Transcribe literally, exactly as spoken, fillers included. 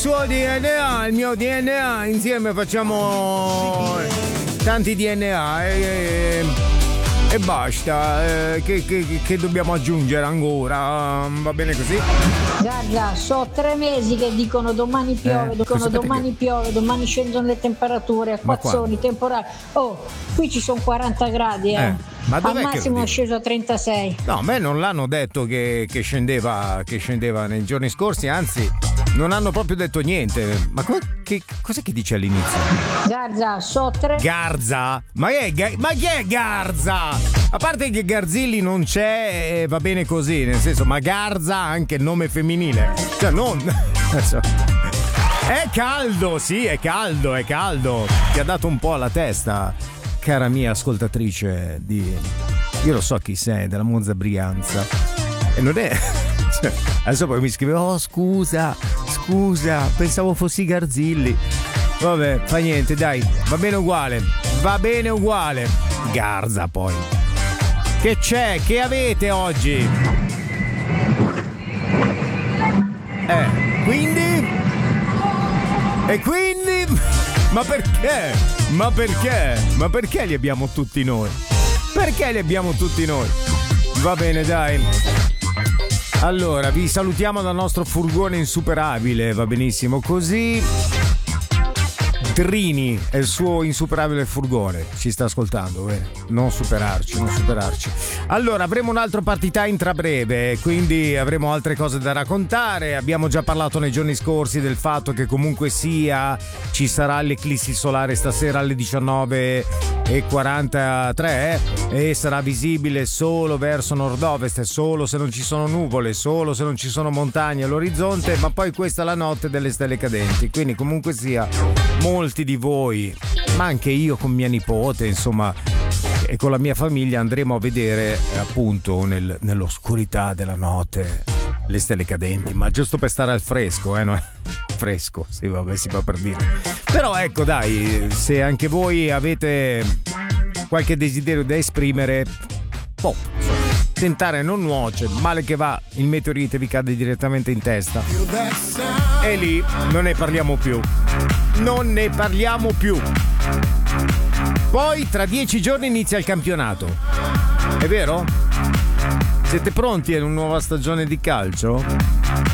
suo D N A, il mio D N A, insieme facciamo tanti D N A e, e basta. Eh, che, che, che dobbiamo aggiungere ancora? Va bene così? Guarda, so tre mesi che dicono domani piove, Eh, dicono domani che... piove, domani scendono le temperature, acquazzoni, temporali. Oh, qui ci sono quaranta gradi, eh. eh. Ma al massimo è sceso a trentasei. No, a me non l'hanno detto che, che scendeva che scendeva nei giorni scorsi, anzi non hanno proprio detto niente. Ma co- che, cos'è che dice all'inizio? Garza, so tre. Garza? Ma, è, ma chi è Garza? A parte che Garzilli non c'è, eh, va bene così, nel senso, ma Garza anche il nome femminile. Cioè non. È caldo, sì, è caldo, è caldo. Ti ha dato un po' alla testa, cara mia ascoltatrice di... Io lo so chi sei, della Monza Brianza. E non è... Cioè, adesso poi mi scrive, oh scusa, scusa, pensavo fossi Garzilli. Vabbè, fa niente, dai, va bene uguale, va bene uguale. Garza poi. Che c'è? Che avete oggi? Eh, quindi? E quindi? Ma perché? Ma perché? Ma perché li abbiamo tutti noi? Perché li abbiamo tutti noi? Va bene, dai. Allora, vi salutiamo dal nostro furgone insuperabile, va benissimo così. Trini è il suo insuperabile furgone, ci sta ascoltando, bene? Non superarci, non superarci. Allora, avremo un altro partita intra breve, quindi avremo altre cose da raccontare. Abbiamo già parlato nei giorni scorsi del fatto che comunque sia ci sarà l'eclissi solare stasera alle diciannove e quarantatré e sarà visibile solo verso nord-ovest, solo se non ci sono nuvole, solo se non ci sono montagne all'orizzonte, ma poi questa è la notte delle stelle cadenti, quindi comunque sia molti di voi, ma anche io con mia nipote, insomma, e con la mia famiglia andremo a vedere appunto nel, nell'oscurità della notte le stelle cadenti, ma giusto per stare al fresco, eh, no? Fresco, sì, vabbè, si fa per dire. Però ecco, dai, se anche voi avete qualche desiderio da esprimere, boh, tentare non nuoce, male che va, il meteorite vi cade direttamente in testa e lì non ne parliamo più. Non ne parliamo più. Poi tra dieci giorni inizia il campionato. È vero? Siete pronti a una nuova stagione di calcio?